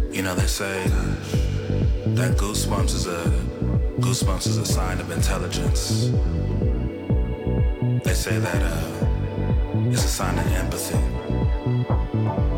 You know, they say that goosebumps is a sign of intelligence. They say that it's a sign of empathy.